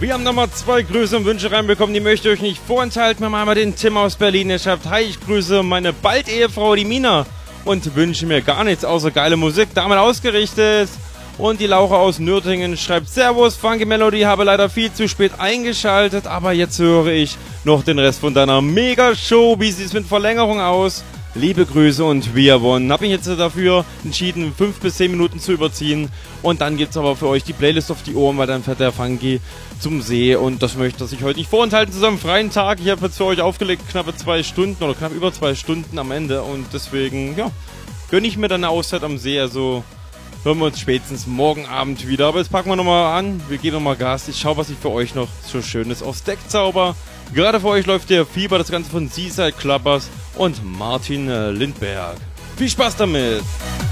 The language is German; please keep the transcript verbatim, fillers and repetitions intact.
Wir haben nochmal zwei Grüße und Wünsche reinbekommen, die möchte ich euch nicht vorenthalten. Wir haben einmal den Tim aus Berlin, der schreibt: Hi, ich grüße meine Bald-Ehefrau, die Mina, und wünsche mir gar nichts außer geile Musik, damit ausgerichtet. Und die Laura aus Nürtingen schreibt: Servus, Funky Melody, habe leider viel zu spät eingeschaltet, aber jetzt höre ich noch den Rest von deiner Mega-Show. Wie sieht es mit Verlängerung aus? Liebe Grüße und wir wollen. Hab mich jetzt dafür entschieden, fünf bis zehn Minuten zu überziehen. Und dann gibt's aber für euch die Playlist auf die Ohren, weil dann fährt der Funky zum See. Und das möchte ich heute nicht vorenthalten zu seinem freien Tag. Ich habe jetzt für euch aufgelegt knappe zwei Stunden oder knapp über zwei Stunden am Ende. Und deswegen, ja, gönne ich mir dann eine Auszeit am See. Also hören wir uns spätestens morgen Abend wieder. Aber jetzt packen wir nochmal an. Wir geben nochmal Gas. Ich schaue, was ich für euch noch so Schönes aufs Deck zauber. Gerade für euch läuft der Fieber, das Ganze von Seaside Clubbers und Martin Lindberg. Viel Spaß damit!